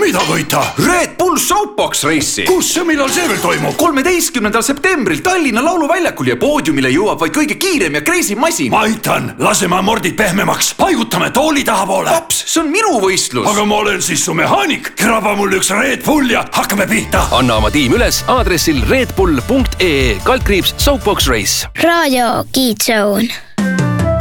mida võita? Red Bull Soapbox Race'i. Kus ja millal see veel toimub? 13. septembril Tallinna lauluväljakul ja poodiumile jõuab vaid kõige kiirem ja kreisim masin. Ma aitan, laseme mordid pehmemaks. Paigutame tooli tahapoole. Paps, see on minu võistlus. Aga ma olen siis su mehaanik. Kraba mul üks Red Bull ja hakkame pihta. Anna oma tiim üles aadressil redbull.ee /Soapbox Race. Raadio Kids Zone.